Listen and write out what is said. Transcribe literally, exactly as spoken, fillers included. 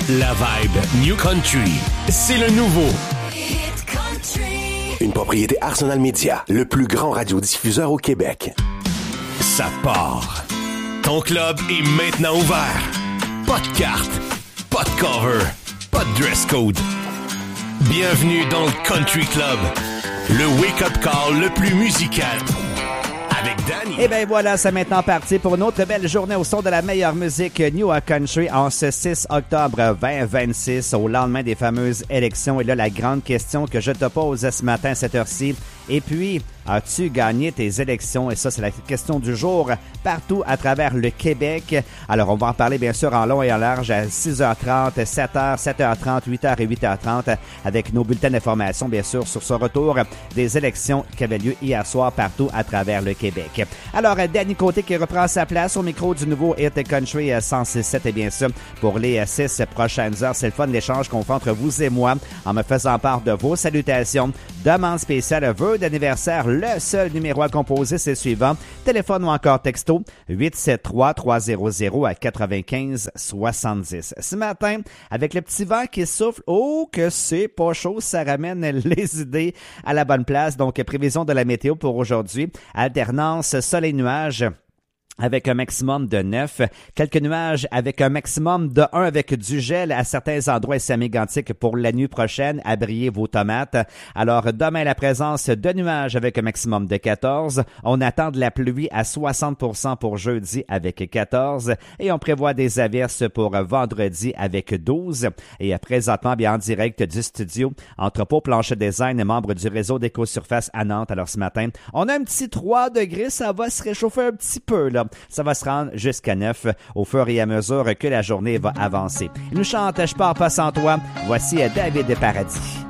La vibe New Country, c'est le nouveau. Hit Country. Une propriété Arsenal Media, le plus grand radiodiffuseur au Québec. Ça part. Ton club est maintenant ouvert. Pas de carte, pas de cover, pas de dress code. Bienvenue dans le Country Club, le wake-up call le plus musical. Avec Danny. Et bien voilà, c'est maintenant parti pour une autre belle journée au son de la meilleure musique New Country en ce six octobre vingt vingt-six, au lendemain des fameuses élections. Et là, la grande question que je te pose ce matin à cette heure-ci. Et puis, as-tu gagné tes élections? Et ça, c'est la question du jour partout à travers le Québec. Alors, on va en parler bien sûr en long et en large à six heures trente, sept heures, sept heures trente, huit heures et huit heures trente avec nos bulletins d'information, bien sûr, sur ce retour des élections qui avaient lieu hier soir partout à travers le Québec. Alors, Danny Côté qui reprend sa place au micro du nouveau Hit Country cent six sept. Et bien sûr, pour les six prochaines heures, c'est le fun l'échange qu'on fait entre vous et moi en me faisant part de vos salutations, demandes spéciales, vœux d'anniversaire. Le seul numéro à composer, c'est le suivant. Téléphone ou encore texto huit sept trois, trois zéro zéro à quatre-vingt-quinze soixante-dix. Ce matin, avec le petit vent qui souffle, oh que c'est pas chaud, ça ramène les idées à la bonne place. Donc, prévision de la météo pour aujourd'hui. Alternance soleil-nuage avec un maximum de neuf. Quelques nuages avec un maximum de un avec du gel à certains endroits et Saint-Mégantic pour la nuit prochaine. Abriez vos tomates. Alors, demain, la présence de nuages avec un maximum de quatorze. On attend de la pluie à soixante pour cent pour jeudi avec quatorze. Et on prévoit des averses pour vendredi avec douze. Et présentement, bien en direct du studio, Entrepôt Plancher Design, membre du réseau d'Écosurface à Nantes. Alors, ce matin, on a un petit trois degrés. Ça va se réchauffer un petit peu, là. Ça va se rendre jusqu'à neuf au fur et à mesure que la journée va avancer. Il nous chante « Je pars pas sans toi ». Voici David Paradis.